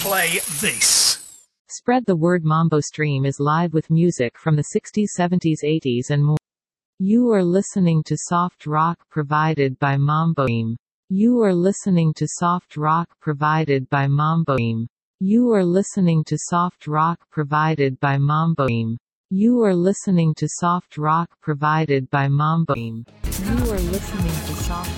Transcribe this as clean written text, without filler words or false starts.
play this. Spread the word. Mambo Stream is live with music from the 60s, 70s, 80s and more. You are listening to soft rock provided by Mambo Stream. You are listening to soft rock provided by Mambo Stream. You are listening to soft rock provided by Mambo Stream. You are listening to soft rock provided by Mambo Stream. You are listening to soft